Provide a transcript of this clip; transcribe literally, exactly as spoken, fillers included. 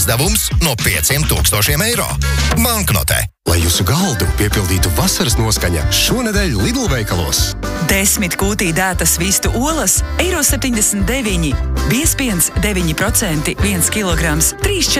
Izdevums no pieciem tūkstošiem eiro. Banknotē. Lai jūsu galdu piepildītu vasaras noskaņa, šonedēļ Lidl veikalos. Desmit kūtī dētas vistu olas, eiro septiņdesmit deviņi. Biespiens deviņi procenti, viens kilograms, trīs